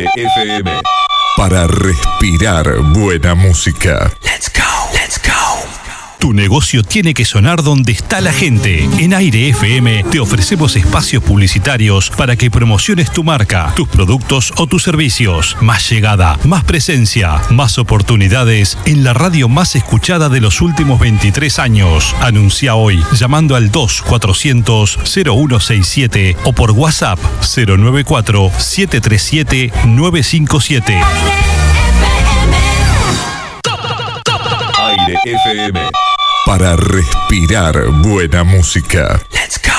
Aire FM. Para respirar buena música. Let's go, let's go. Tu negocio tiene que sonar donde está la gente. En Aire FM te ofrecemos espacios publicitarios para que promociones tu marca, tus productos o tus servicios. Más llegada, más presencia, más oportunidades en la radio más escuchada de los últimos 23 años. Anuncia hoy llamando al 2400-0167 o por WhatsApp 094-737-957. Aire FM. Para respirar buena música. Let's go.